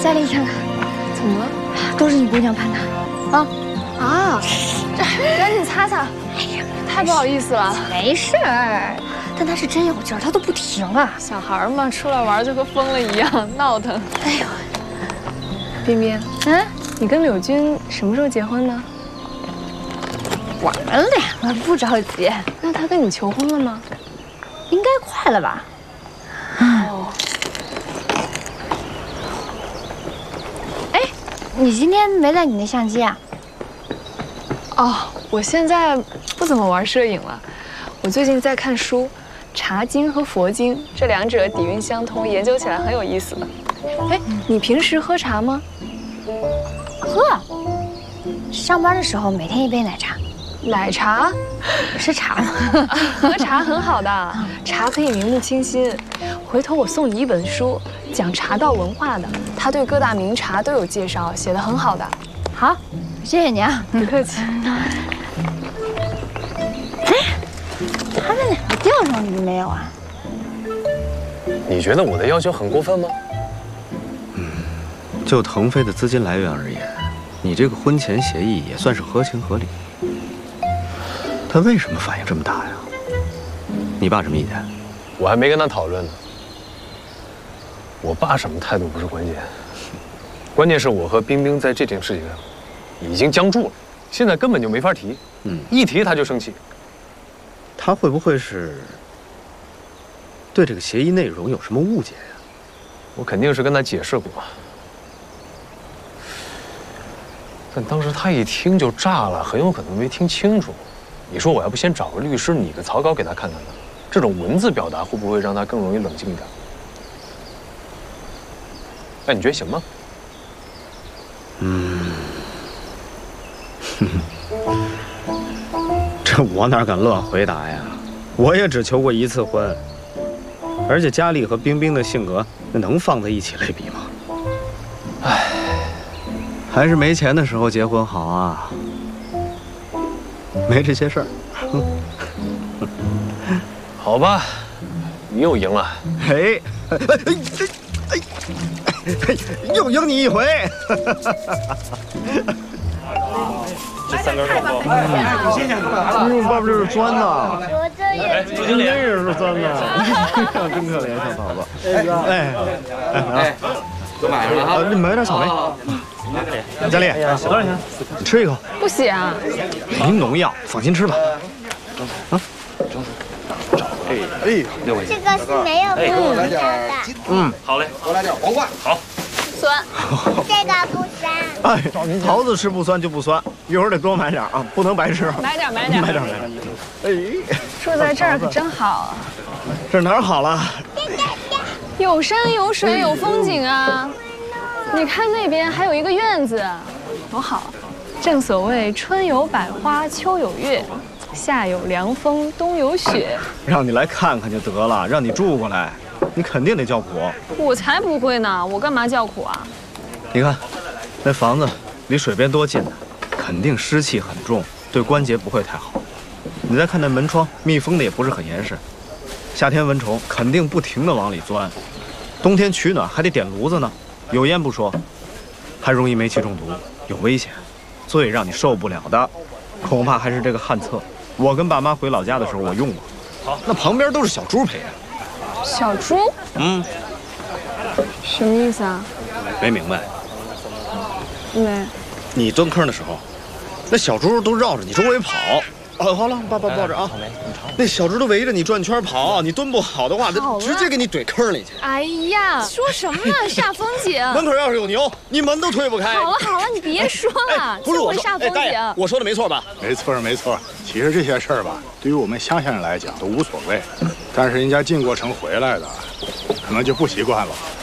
佳丽，看看， 怎么了？ 都是你姑娘喷的， 赶紧擦擦。哎呀，太不好意思了。 没事儿，但她是真有劲儿，她都不停啊。 小孩嘛，出来玩就和疯了一样，闹腾。 哎呦， 冰冰，你跟柳军什么时候结婚呢？ 我们两个不着急。 那他跟你求婚了吗？ 应该快了吧？ 哦。 哎，你今天没带你那相机啊？ 哦，我现在不怎么玩摄影了，我最近在看书，《茶经》和《佛经》这两者底蕴相通，研究起来很有意思的。哎，你平时喝茶吗？ 喝。上班的时候每天一杯奶茶。 奶茶？ 是茶吗？ 喝茶很好的，茶可以明目清心。回头我送你一本书，讲茶道文化的，他对各大名茶都有介绍，写得很好的。 好，谢谢你啊， 不客气。 哎，他们两个钓上鱼没有啊？ 你觉得我的要求很过分吗？ 就腾飞的资金来源而言，你这个婚前协议也算是合情合理。他为什么反应这么大呀？你爸什么意见？ 我还没跟他讨论呢。我爸什么态度不是关键，关键是我和冰冰在这件事情上已经僵住了，现在根本就没法提。一提他就生气。 他会不会是对这个协议内容有什么误解呀？ 我肯定是跟他解释过，但当时他一听就炸了，很有可能没听清楚。你说我要不先找个律师拟个草稿给他看看呢？这种文字表达会不会让他更容易冷静一点？哎，你觉得行吗？ 这我哪敢乱回答呀？我也只求过一次婚，而且佳丽和冰冰的性格，那能放在一起类比吗？唉，还是没钱的时候结婚好啊，没这些事儿。 好吧，你又赢了。 嘿，又赢你一回。 这3根棒棒， 爸爸这是钻的。 我这也今天也是钻的。真可怜，小桃子。哎， 都买上了哈。 你买点草莓。佳丽，多少钱？你吃一口。 不写啊。 没农药，放心吃吧。 6块钱。 这个是没有布的。 好嘞，给我来点黄瓜。好。 酸。 这个不酸。 哎，桃子吃不酸就不酸，一会儿得多买点啊，不能白吃。 买点。 买点。哎， 住在这儿可真好啊。 这哪儿好了？ 有山有水有风景啊！你看那边还有一个院子，多好！正所谓春有百花，秋有月，夏有凉风，冬有雪。 让你来看看就得了，让你住过来，你肯定得叫苦。 我才不会呢，我干嘛叫苦啊？ 你看，那房子离水边多近呢，肯定湿气很重，对关节不会太好。你再看那门窗，密封的也不是很严实。夏天蚊虫肯定不停地往里钻，冬天取暖还得点炉子呢，有烟不说，还容易煤气中毒，有危险。最让你受不了的，恐怕还是这个旱厕。我跟爸妈回老家的时候，我用过。好，那旁边都是小猪陪着。 小猪？什么意思啊？ 没明白？ 没。 你蹲坑的时候，那小猪都绕着你周围跑。好了，抱着啊。那小猪都围着你转圈跑，你蹲不好的话，它直接给你怼坑里去。 哎呀，说什么呢，煞风景！ 门口要是有牛，你门都推不开。 好了，你别说了， 不是我说， 煞风景。 我说的没错吧？ 没错。其实这些事儿吧，对于我们乡下人来讲都无所谓，但是人家进过城回来的，可能就不习惯了。